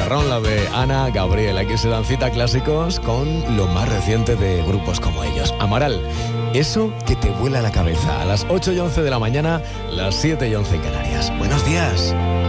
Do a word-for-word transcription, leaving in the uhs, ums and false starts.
Chicharrón, la de Ana Gabriel. Aquí se dan cita clásicos con lo más reciente de grupos como ellos. Amaral, eso que te vuela la cabeza. A las ocho y once de la mañana, las siete y once en Canarias. Buenos días.